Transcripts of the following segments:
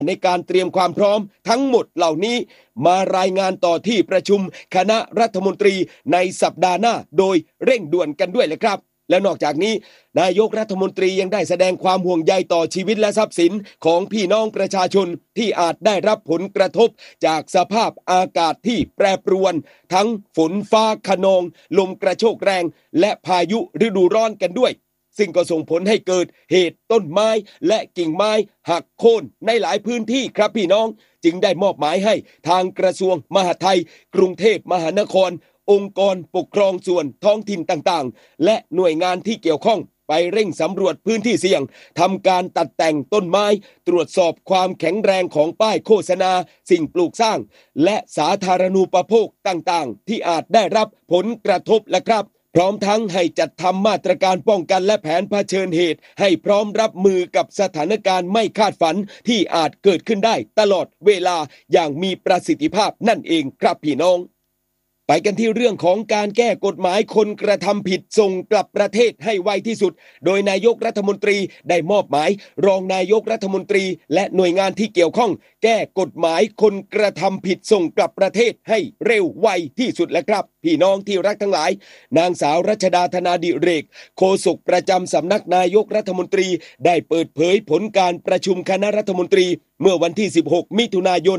ในการเตรียมความพร้อมทั้งหมดเหล่านี้มารายงานต่อที่ประชุมคณะรัฐมนตรีในสัปดาห์หน้าโดยเร่งด่วนกันด้วยเลยครับและนอกจากนี้นายกรัฐมนตรียังได้แสดงความห่วงใยต่อชีวิตและทรัพย์สินของพี่น้องประชาชนที่อาจได้รับผลกระทบจากสภาพอากาศที่แปรปรวนทั้งฝนฟ้าคะนองลมกระโชกแรงและพายุฤดูร้อนกันด้วยซึ่งก็ส่งผลให้เกิดเหตุต้นไม้และกิ่งไม้หักโค่นในหลายพื้นที่ครับพี่น้องจึงได้มอบหมายให้ทางกระทรวงมหาดไทยกรุงเทพมหานครองค์กรปกครองส่วนท้องถิ่นต่างๆและหน่วยงานที่เกี่ยวข้องไปเร่งสำรวจพื้นที่เสี่ยงทำการตัดแต่งต้นไม้ตรวจสอบความแข็งแรงของป้ายโฆษณาสิ่งปลูกสร้างและสาธารณูปโภคต่างๆที่อาจได้รับผลกระทบและครับพร้อมทั้งให้จัดทำมาตรการป้องกันและแผนเผชิญเหตุให้พร้อมรับมือกับสถานการณ์ไม่คาดฝันที่อาจเกิดขึ้นได้ตลอดเวลาอย่างมีประสิทธิภาพนั่นเองครับพี่น้องไปกันที่เรื่องของการแก้กฎหมายคนกระทำผิดส่งกลับประเทศให้ไวที่สุดโดยนายกรัฐมนตรีได้มอบหมายรองนายกรัฐมนตรีและหน่วยงานที่เกี่ยวข้องแก้กฎหมายคนกระทำผิดส่งกลับประเทศให้เร็วไวที่สุดแล้วครับพี่น้องที่รักทั้งหลายนางสาวรัชดาธนาดิเรกโฆษกประจำสำนักนายกรัฐมนตรีได้เปิดเผยผลการประชุมคณะรัฐมนตรีเมื่อวันที่16มิถุนายน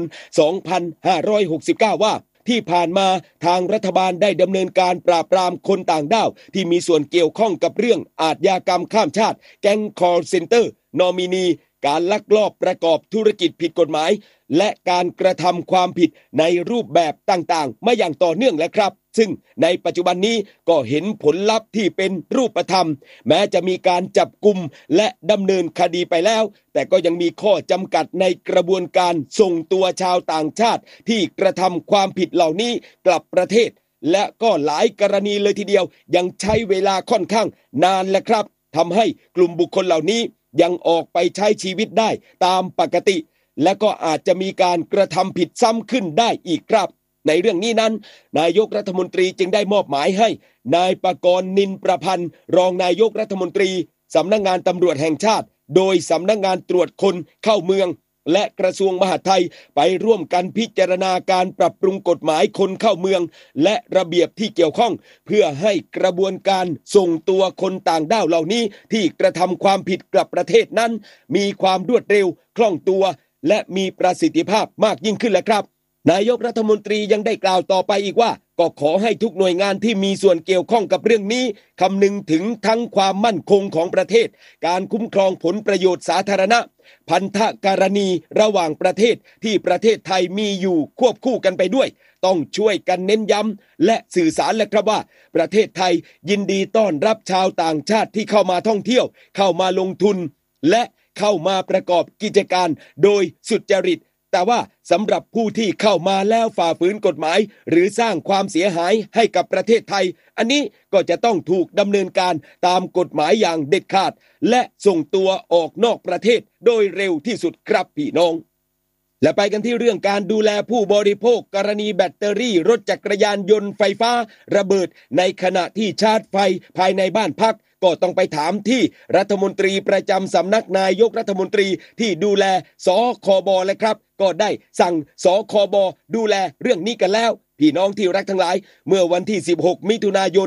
2569ว่าที่ผ่านมาทางรัฐบาลได้ดำเนินการปราบปรามคนต่างด้าวที่มีส่วนเกี่ยวข้องกับเรื่องอาชญากรรมข้ามชาติแก๊งคอลเซ็นเตอร์นอมินีการลักลอบประกอบธุรกิจผิดกฎหมายและการกระทำความผิดในรูปแบบต่างๆมาอย่างต่อเนื่องแล้วครับซึ่งในปัจจุบันนี้ก็เห็นผลลัพธ์ที่เป็นรูปธรรมแม้จะมีการจับกุมและดำเนินคดีไปแล้วแต่ก็ยังมีข้อจำกัดในกระบวนการส่งตัวชาวต่างชาติที่กระทำความผิดเหล่านี้กลับประเทศและก็หลายกรณีเลยทีเดียวยังใช้เวลาค่อนข้างนานแหละครับทำให้กลุ่มบุคคลเหล่านี้ยังออกไปใช้ชีวิตได้ตามปกติและก็อาจจะมีการกระทำผิดซ้ำขึ้นได้อีกครับในเรื่องนี้นั้นนายกรัฐมนตรีจึงได้มอบหมายให้นายปกรณ์นินประพันธ์รองนายกรัฐมนตรีสำนักงานตำรวจแห่งชาติโดยสำนักงานตรวจคนเข้าเมืองและกระทรวงมหาดไทยไปร่วมกันพิจารณาการปรับปรุงกฎหมายคนเข้าเมืองและระเบียบที่เกี่ยวข้องเพื่อให้กระบวนการส่งตัวคนต่างด้าวเหล่านี้ที่กระทำความผิดกลับประเทศนั้นมีความรวดเร็วคล่องตัวและมีประสิทธิภาพมากยิ่งขึ้นแล้วครับนายกรัฐมนตรียังได้กล่าวต่อไปอีกว่าก็ขอให้ทุกหน่วยงานที่มีส่วนเกี่ยวข้องกับเรื่องนี้คำนึงถึงทั้งความมั่นคงของประเทศการคุ้มครองผลประโยชน์สาธารณะพันธกรณีระหว่างประเทศที่ประเทศไทยมีอยู่ควบคู่กันไปด้วยต้องช่วยกันเน้นย้ำและสื่อสารและครับว่าประเทศไทยยินดีต้อนรับชาวต่างชาติที่เข้ามาท่องเที่ยวเข้ามาลงทุนและเข้ามาประกอบกิจการโดยสุจริตแต่ว่าสำหรับผู้ที่เข้ามาแล้วฝ่าฝืนกฎหมายหรือสร้างความเสียหายให้กับประเทศไทยอันนี้ก็จะต้องถูกดำเนินการตามกฎหมายอย่างเด็ดขาดและส่งตัวออกนอกประเทศโดยเร็วที่สุดครับพี่น้องและไปกันที่เรื่องการดูแลผู้บริโภคกรณีแบตเตอรี่รถจักรยานยนต์ไฟฟ้าระเบิดในขณะที่ชาร์จไฟภายในบ้านพักก็ต้องไปถามที่รัฐมนตรีประจำสำนักนายกรัฐมนตรีที่ดูแลสคบเลยครับก็ได้สั่งสคบดูแลเรื่องนี้กันแล้วพี่น้องที่รักทั้งหลายเมื่อวันที่16มิถุนายน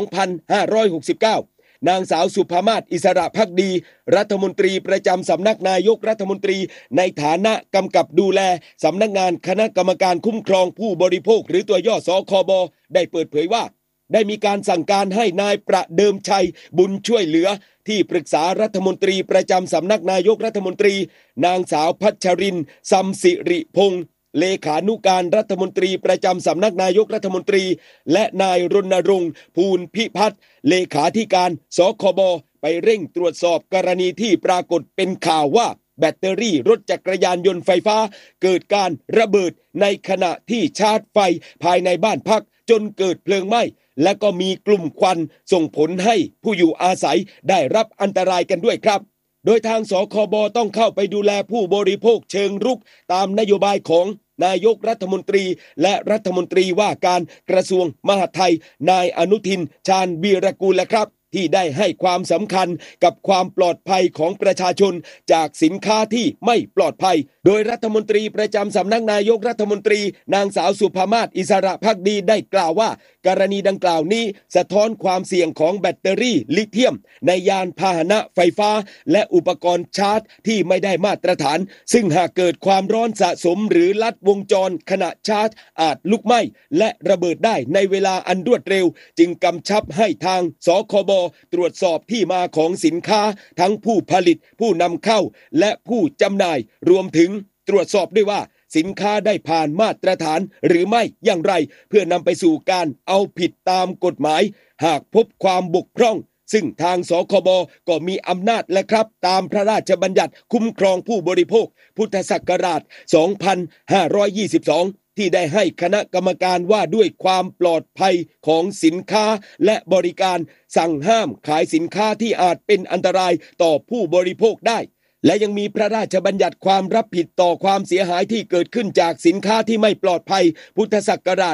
2569นางสาวสุภามาศอิสระภักดีรัฐมนตรีประจำสำนักนายกรัฐมนตรีในฐานะกำกับดูแลสำนักงานคณะกรรมการคุ้มครองผู้บริโภคหรือตัวย่อสคบได้เปิดเผยว่าได้มีการสั่งการให้นายประเดิมชัยบุญช่วยเหลือที่ปรึกษารัฐมนตรีประจำสำนักนายกรัฐมนตรีนางสาวพัชรินทร์ซัมสิริพงษ์เลขานุการรัฐมนตรีประจำสำนักนายกรัฐมนตรีและนายรณรงค์ภูลพิพัฒน์เลขาธิการสคบไปเร่งตรวจสอบกรณีที่ปรากฏเป็นข่าวว่าแบตเตอรี่รถจักรยานยนต์ไฟฟ้าเกิดการระเบิดในขณะที่ชาร์จไฟภายในบ้านพักจนเกิดเพลิงไหม้และก็มีกลุ่มควันส่งผลให้ผู้อยู่อาศัยได้รับอันตรายกันด้วยครับโดยทางสคบต้องเข้าไปดูแลผู้บริโภคเชิงรุกตามนโยบายของนายกรัฐมนตรีและรัฐมนตรีว่าการกระทรวงมหาดไทยนายอนุทินชาญวีรกูลและครับที่ได้ให้ความสำคัญกับความปลอดภัยของประชาชนจากสินค้าที่ไม่ปลอดภัยโดยรัฐมนตรีประจำสำนักนายกรัฐมนตรีนางสาวสุภามาศอิสระภักดีได้กล่าวว่ากรณีดังกล่าวนี้สะท้อนความเสี่ยงของแบตเตอรี่ลิเธียมในยานพาหนะไฟฟ้าและอุปกรณ์ชาร์จที่ไม่ได้มาตรฐานซึ่งหากเกิดความร้อนสะสมหรือลัดวงจรขณะชาร์จอาจลุกไหม้และระเบิดได้ในเวลาอันรวดเร็วจึงกำชับให้ทางสคบตรวจสอบที่มาของสินค้าทั้งผู้ผลิตผู้นำเข้าและผู้จำหน่ายรวมถึงตรวจสอบด้วยว่าสินค้าได้ผ่านมาตรฐานหรือไม่อย่างไรเพื่อนำไปสู่การเอาผิดตามกฎหมายหากพบความบกพร่องซึ่งทางสคบก็มีอำนาจและครับตามพระราชบัญญัติคุ้มครองผู้บริโภคพุทธศักราช 2522 ที่ได้ให้คณะกรรมการว่าด้วยความปลอดภัยของสินค้าและบริการสั่งห้ามขายสินค้าที่อาจเป็นอันตรายต่อผู้บริโภคได้และยังมีพระราชบัญญัติความรับผิดต่อความเสียหายที่เกิดขึ้นจากสินค้าที่ไม่ปลอดภัยพุทธศักราช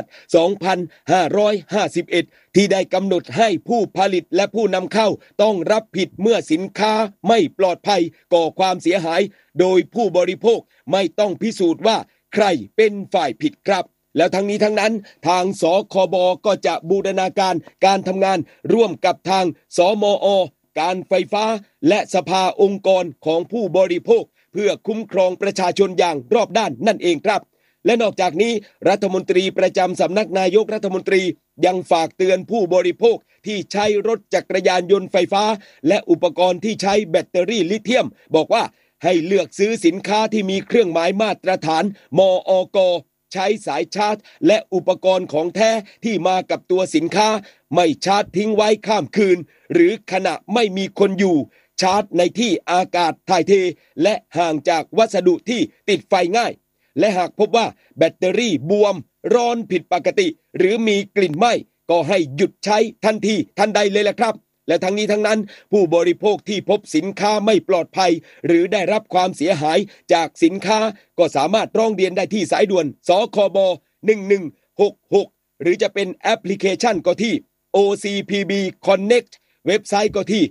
2551 ที่ได้กำหนดให้ผู้ผลิตและผู้นำเข้าต้องรับผิดเมื่อสินค้าไม่ปลอดภัยก่อความเสียหายโดยผู้บริโภคไม่ต้องพิสูจน์ว่าใครเป็นฝ่ายผิดครับแล้วทั้งนี้ทั้งนั้นทางสคบก็จะบูรณาการการทำงานร่วมกับทางสมอการไฟฟ้าและสภาองค์กรของผู้บริโภคเพื่อคุ้มครองประชาชนอย่างรอบด้านนั่นเองครับและนอกจากนี้รัฐมนตรีประจำสำนักนายกรัฐมนตรียังฝากเตือนผู้บริโภคที่ใช้รถจักรยานยนต์ไฟฟ้าและอุปกรณ์ที่ใช้แบตเตอรี่ลิเธียมบอกว่าให้เลือกซื้อสินค้าที่มีเครื่องหมายมาตรฐานมอกใช้สายชาร์จและอุปกรณ์ของแท้ที่มากับตัวสินค้าไม่ชาร์จทิ้งไว้ข้ามคืนหรือขณะไม่มีคนอยู่ชาร์จในที่อากาศถ่ายเทและห่างจากวัสดุที่ติดไฟง่ายและหากพบว่าแบตเตอรี่บวมร้อนผิดปกติหรือมีกลิ่นไหม้ก็ให้หยุดใช้ทันทีทันใดเลยแหละครับและทั้งนี้ทั้งนั้นผู้บริโภคที่พบสินค้าไม่ปลอดภัยหรือได้รับความเสียหายจากสินค้าก็สามารถร้องเรียนได้ที่สายด่วนสคบ1166หรือจะเป็นแอปพลิเคชันก็ที่ OCPB Connect เว็บไซต์ก็ที่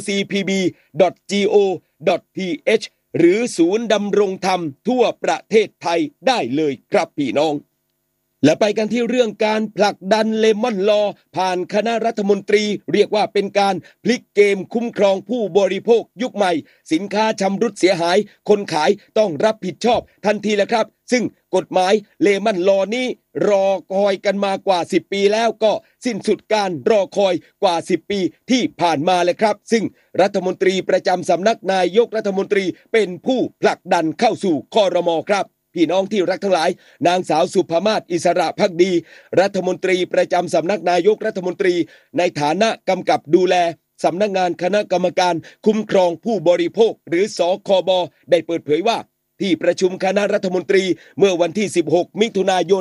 ocpb.go.th หรือศูนย์ดำรงธรรมทั่วประเทศไทยได้เลยครับพี่น้องและไปกันที่เรื่องการผลักดันเลมอนลอผ่านคณะรัฐมนตรีเรียกว่าเป็นการพลิกเกมคุ้มครองผู้บริโภคยุคใหม่สินค้าชำรุดเสียหายคนขายต้องรับผิดชอบทันทีแหละครับซึ่งกฎหมายเลมอนลอนี้รอคอยกันมากว่า10ปีแล้วก็สิ้นสุดการรอคอยกว่า10ปีที่ผ่านมาเลยครับซึ่งรัฐมนตรีประจำสำนักนายกรัฐมนตรีเป็นผู้ผลักดันเข้าสู่ครม.ครับพี่น้องที่รักทั้งหลายนางสาวสุภามาศอิสระภักดีรัฐมนตรีประจำสำนักนายกรัฐมนตรีในฐานะกำกับดูแลสำนักงานคณะกรรมการคุ้มครองผู้บริโภคหรือสคบได้เปิดเผยว่าที่ประชุมคณะรัฐมนตรีเมื่อวันที่16มิถุนายน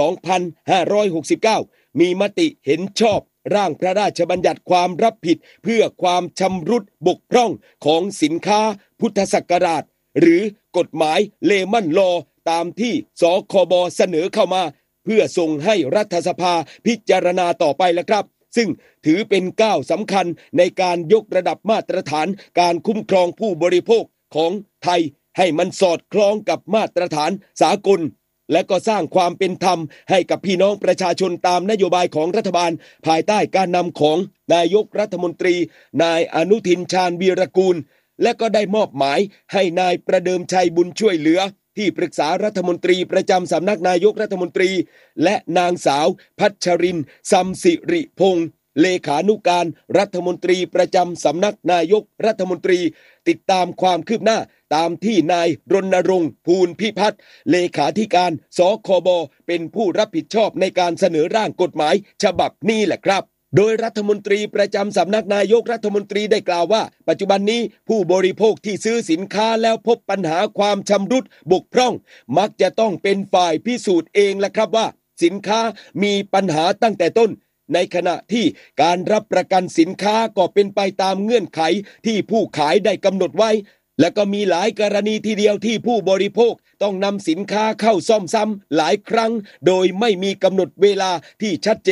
2569มีมติเห็นชอบร่างพระราชบัญญัติความรับผิดเพื่อความชำรุดบกพร่องของสินค้าพุทธศักราชหรือกฎหมายเลมอนลอตามที่สคบเสนอเข้ามาเพื่อส่งให้รัฐสภาพิจารณาต่อไปแล้วครับซึ่งถือเป็นก้าวสำคัญในการยกระดับมาตรฐานการคุ้มครองผู้บริโภคของไทยให้มันสอดคล้องกับมาตรฐานสากลและก็สร้างความเป็นธรรมให้กับพี่น้องประชาชนตามนโยบายของรัฐบาลภายใต้การนำของนายกรัฐมนตรีนายอนุทินชาญวีรกูลและก็ได้มอบหมายให้นายประเดิมชัยบุญช่วยเหลือที่ปรึกษารัฐมนตรีประจำสำนักนายกรัฐมนตรีและนางสาวพัชรินทร์ซัมสิริพงษ์เลขานุการรัฐมนตรีประจำสำนักนายกรัฐมนตรีติดตามความคืบหน้าตามที่นายรณรงค์ภูลพิพัฒน์เลขาธิการสคบเป็นผู้รับผิดชอบในการเสนอร่างกฎหมายฉบับนี้แหละครับโดยรัฐมนตรีประจำสำนักนายกรัฐมนตรีได้กล่าวว่าปัจจุบันนี้ผู้บริโภคที่ซื้อสินค้าแล้วพบปัญหาความชำรุดบกพร่องมักจะต้องเป็นฝ่ายพิสูจน์เองแหละครับว่าสินค้ามีปัญหาตั้งแต่ต้นในขณะที่การรับประกันสินค้าก็เป็นไปตามเงื่อนไขที่ผู้ขายได้กำหนดไว้และก็มีหลายกรณีทีเดียวที่ผู้บริโภคต้องนำสินค้าเข้าซ่อมซ้ำหลายครั้งโดยไม่มีกำหนดเวลาที่ชัดเจน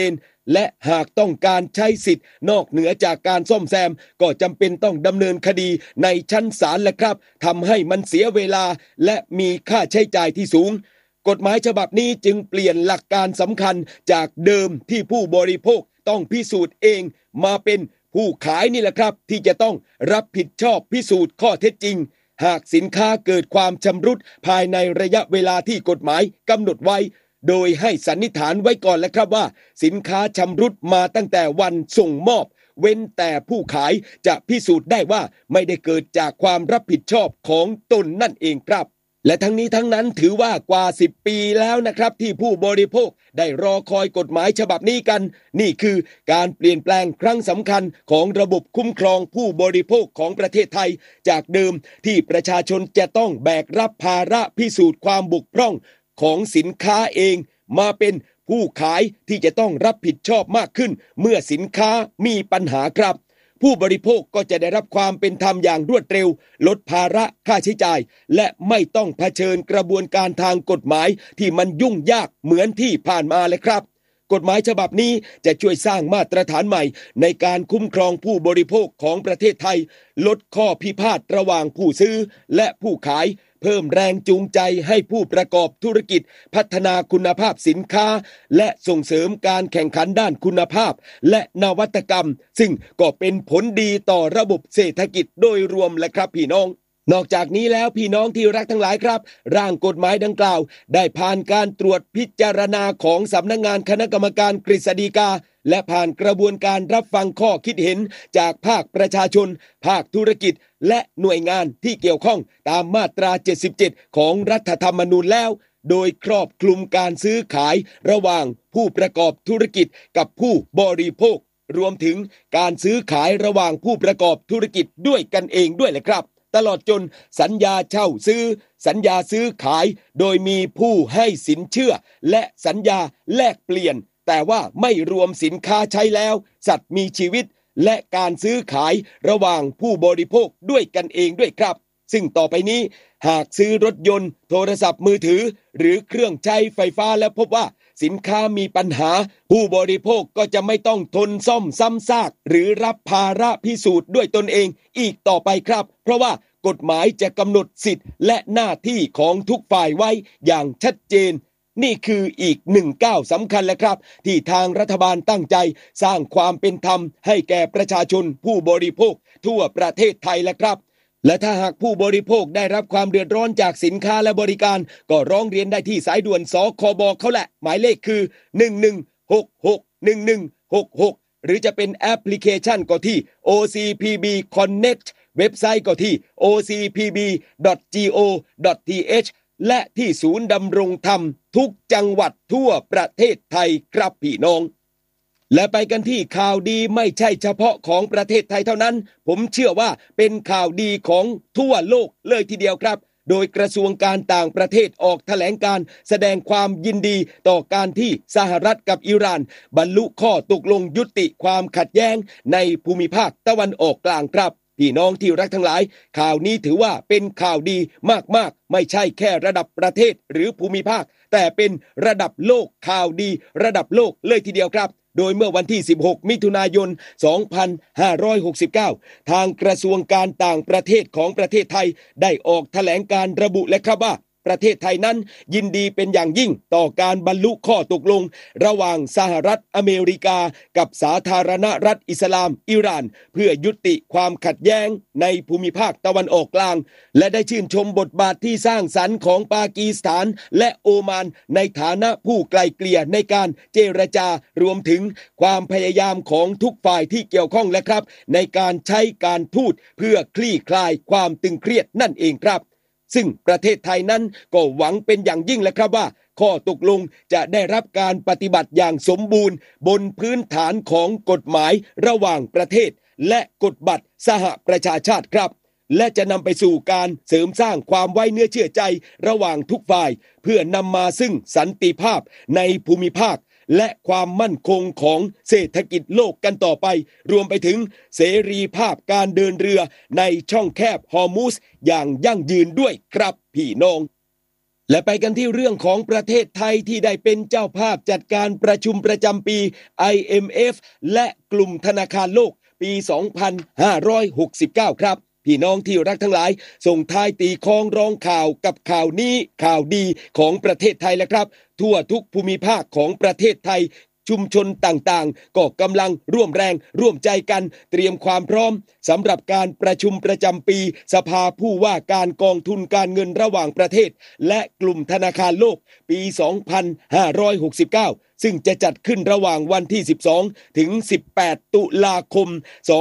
และหากต้องการใช้สิทธิ์นอกเหนือจากการซ่อมแซมก็จำเป็นต้องดำเนินคดีในชั้นศาลแหละครับทำให้มันเสียเวลาและมีค่าใช้จ่ายที่สูงกฎหมายฉบับนี้จึงเปลี่ยนหลักการสำคัญจากเดิมที่ผู้บริโภคต้องพิสูจน์เองมาเป็นผู้ขายนี่แหละครับที่จะต้องรับผิดชอบพิสูจน์ข้อเท็จจริงหากสินค้าเกิดความชำรุดภายในระยะเวลาที่กฎหมายกำหนดไว้โดยให้สันนิษฐานไว้ก่อนแล้วครับว่าสินค้าชำรุดมาตั้งแต่วันส่งมอบเว้นแต่ผู้ขายจะพิสูจน์ได้ว่าไม่ได้เกิดจากความรับผิดชอบของตนนั่นเองครับและทั้งนี้ทั้งนั้นถือว่ากว่า10 ปีแล้วนะครับที่ผู้บริโภคได้รอคอยกฎหมายฉบับนี้กันนี่คือการเปลี่ยนแปลงครั้งสำคัญของระบบคุ้มครองผู้บริโภคของประเทศไทยจากเดิมที่ประชาชนจะต้องแบกรับภาระพิสูจน์ความบกพร่องของสินค้าเองมาเป็นผู้ขายที่จะต้องรับผิดชอบมากขึ้นเมื่อสินค้ามีปัญหาครับผู้บริโภคก็จะได้รับความเป็นธรรมอย่างรวดเร็วลดภาระค่าใช้จ่ายและไม่ต้องเผชิญกระบวนการทางกฎหมายที่มันยุ่งยากเหมือนที่ผ่านมาเลยครับกฎหมายฉบับนี้จะช่วยสร้างมาตรฐานใหม่ในการคุ้มครองผู้บริโภคของประเทศไทยลดข้อพิพาทระหว่างผู้ซื้อและผู้ขายเพิ่มแรงจูงใจให้ผู้ประกอบธุรกิจพัฒนาคุณภาพสินค้าและส่งเสริมการแข่งขันด้านคุณภาพและนวัตกรรมซึ่งก็เป็นผลดีต่อระบบเศรษฐกิจโดยรวมแหละครับพี่น้องนอกจากนี้แล้วพี่น้องที่รักทั้งหลายครับร่างกฎหมายดังกล่าวได้ผ่านการตรวจพิจารณาของสำนักงานคณะกรรมการกฤษฎีกาและผ่านกระบวนการรับฟังข้อคิดเห็นจากภาคประชาชนภาคธุรกิจและหน่วยงานที่เกี่ยวข้องตามมาตรา77ของรัฐธรรมนูญแล้วโดยครอบคลุมการซื้อขายระหว่างผู้ประกอบธุรกิจกับผู้บริโภครวมถึงการซื้อขายระหว่างผู้ประกอบธุรกิจด้วยกันเองด้วยแหละครับตลอดจนสัญญาเช่าซื้อสัญญาซื้อขายโดยมีผู้ให้สินเชื่อและสัญญาแลกเปลี่ยนแต่ว่าไม่รวมสินค้าใช้แล้วสัตว์มีชีวิตและการซื้อขายระหว่างผู้บริโภคด้วยกันเองด้วยครับซึ่งต่อไปนี้หากซื้อรถยนต์โทรศัพท์มือถือหรือเครื่องใช้ไฟฟ้าแล้วพบว่าสินค้ามีปัญหาผู้บริโภคก็จะไม่ต้องทนซ่อมซ้ำซากหรือรับภาระพิสูจน์ด้วยตนเองอีกต่อไปครับเพราะว่ากฎหมายจะกำหนดสิทธิ์และหน้าที่ของทุกฝ่ายไว้อย่างชัดเจนนี่คืออีก1 ก้าวสำคัญแหละครับที่ทางรัฐบาลตั้งใจสร้างความเป็นธรรมให้แก่ประชาชนผู้บริโภคทั่วประเทศไทยแหละครับและถ้าหากผู้บริโภคได้รับความเดือดร้อนจากสินค้าและบริการก็ร้องเรียนได้ที่สายด่วนสคบเขาแหละหมายเลขคือ11661166หรือจะเป็นแอปพลิเคชันก็ที่ OCPB Connect เว็บไซต์ก็ที่ ocpb.go.th และที่ศูนย์ดำรงธรรมทุกจังหวัดทั่วประเทศไทยครับพี่น้องและไปกันที่ข่าวดีไม่ใช่เฉพาะของประเทศไทยเท่านั้นผมเชื่อว่าเป็นข่าวดีของทั่วโลกเลยทีเดียวครับโดยกระทรวงการต่างประเทศออกแถลงการแสดงความยินดีต่อการที่สหรัฐกับอิหร่านบรรลุข้อตกลงยุติความขัดแย้งในภูมิภาคตะวันออกกลางครับพี่น้องที่รักทั้งหลายข่าวนี้ถือว่าเป็นข่าวดีมากๆไม่ใช่แค่ระดับประเทศหรือภูมิภาคแต่เป็นระดับโลกข่าวดีระดับโลกเลยทีเดียวครับโดยเมื่อวันที่16มิถุนายน2569ทางกระทรวงการต่างประเทศของประเทศไทยได้ออกแถลงการระบุและครับว่าประเทศไทยนั้นยินดีเป็นอย่างยิ่งต่อการบรรลุข้อตกลงระหว่างสหรัฐอเมริกากับสาธารณรัฐอิสลามอิหร่านเพื่อยุติความขัดแย้งในภูมิภาคตะวันออกกลางและได้ชื่นชมบทบาทที่สร้างสรรค์ของปากีสถานและโอมานในฐานะผู้ไกล่เกลี่ยในการเจรจารวมถึงความพยายามของทุกฝ่ายที่เกี่ยวข้องและครับในการใช้การทูตเพื่อคลี่คลายความตึงเครียดนั่นเองครับซึ่งประเทศไทยนั้นก็หวังเป็นอย่างยิ่งแหละครับว่าข้อตกลงจะได้รับการปฏิบัติอย่างสมบูรณ์บนพื้นฐานของกฎหมายระหว่างประเทศและกฎบัตรสหประชาชาติครับและจะนำไปสู่การเสริมสร้างความไว้เนื้อเชื่อใจระหว่างทุกฝ่ายเพื่อนำมาซึ่งสันติภาพในภูมิภาคและความมั่นคงของเศรษฐกิจโลกกันต่อไปรวมไปถึงเสรีภาพการเดินเรือในช่องแคบฮอร์มุซอย่างยั่งยืนด้วยครับพี่น้องและไปกันที่เรื่องของประเทศไทยที่ได้เป็นเจ้าภาพจัดการประชุมประจำปี IMF และกลุ่มธนาคารโลกปี 2569 ครับพี่น้องที่รักทั้งหลายส่งท้ายตีคล้องร้องข่าวกับข่าวนี้ข่าวดีของประเทศไทยแล้วครับทั่วทุกภูมิภาคของประเทศไทยชุมชนต่างๆก็กำลังร่วมแรงร่วมใจกันเตรียมความพร้อมสำหรับการประชุมประจำปีสภาผู้ว่าการกองทุนการเงินระหว่างประเทศและกลุ่มธนาคารโลกปี 2569 ซึ่งจะจัดขึ้นระหว่างวันที่ 12 ถึง 18 ตุลาคม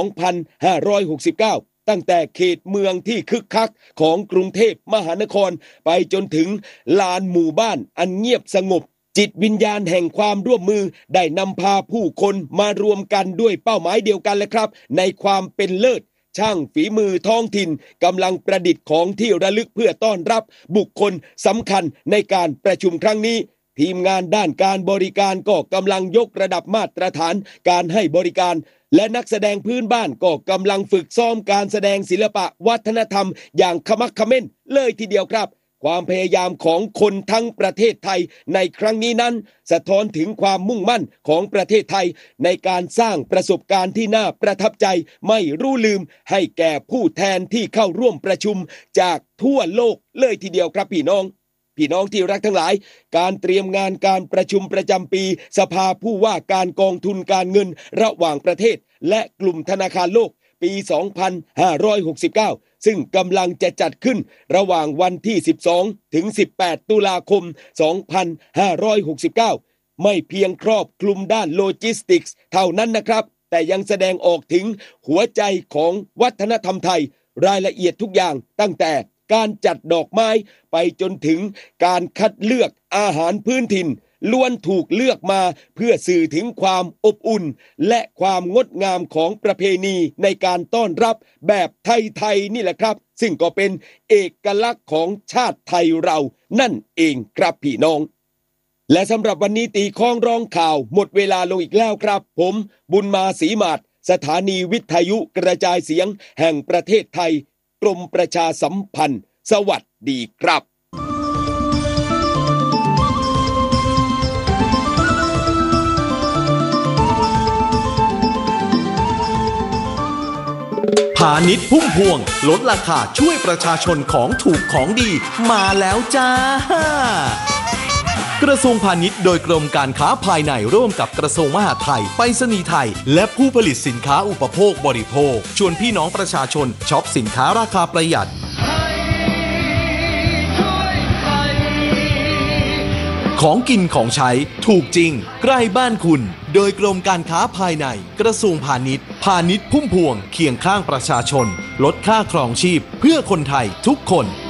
2569 ตั้งแต่เขตเมืองที่คึกคักของกรุงเทพมหานครไปจนถึงลานหมู่บ้านอันเงียบสงบจิตวิญญาณแห่งความร่วมมือได้นำพาผู้คนมารวมกันด้วยเป้าหมายเดียวกันเลยครับในความเป็นเลิศช่างฝีมือท้องถิ่นกำลังประดิษฐ์ของที่ระลึกเพื่อต้อนรับบุคคลสำคัญในการประชุมครั้งนี้ทีมงานด้านการบริการก็กำลังยกระดับมาตรฐานการให้บริการและนักแสดงพื้นบ้านก็กำลังฝึกซ้อมการแสดงศิลปะวัฒนธรรมอย่างขมักเขม้นเลยทีเดียวครับความพยายามของคนทั้งประเทศไทยในครั้งนี้นั้นสะท้อนถึงความมุ่งมั่นของประเทศไทยในการสร้างประสบการณ์ที่น่าประทับใจไม่รู้ลืมให้แก่ผู้แทนที่เข้าร่วมประชุมจากทั่วโลกเลยทีเดียวครับพี่น้องที่รักทั้งหลายการเตรียมงานการประชุมประจำปีสภาผู้ว่าการกองทุนการเงินระหว่างประเทศและกลุ่มธนาคารโลกปี 2569 ซึ่งกำลังจะจัดขึ้นระหว่างวันที่ 12 ถึง 18 ตุลาคม 2569 ไม่เพียงครอบคลุมด้านโลจิสติกส์เท่านั้นนะครับแต่ยังแสดงออกถึงหัวใจของวัฒนธรรมไทยรายละเอียดทุกอย่างตั้งแต่การจัดดอกไม้ไปจนถึงการคัดเลือกอาหารพื้นถิ่นล้วนถูกเลือกมาเพื่อสื่อถึงความอบอุ่นและความงดงามของประเพณีในการต้อนรับแบบไทยๆนี่แหละครับซึ่งก็เป็นเอกลักษณ์ของชาติไทยเรานั่นเองครับพี่น้องและสำหรับวันนี้ตีคล้องร้องข่าวหมดเวลาลงอีกแล้วครับผมบุญมาศรีมาศสถานีวิทยุกระจายเสียงแห่งประเทศไทยกรมประชาสัมพันธ์สวัสดีครับพาณิชย์พุ่มพวงลดราคาช่วยประชาชนของถูกของดีมาแล้วจ้ากระทรวงพาณิชย์โดยกรมการค้าภายในร่วมกับกระทรวงมหาดไทยไปรษณีย์ไทยและผู้ผลิตสินค้าอุปโภคบริโภคชวนพี่น้องประชาชนช็อปสินค้าราคาประหยัดของกินของใช้ถูกจริงใกล้บ้านคุณโดยกรมการค้าภายในกระทรวงพาณิชย์พุ่มพวงเคียงข้างประชาชนลดค่าครองชีพเพื่อคนไทยทุกคน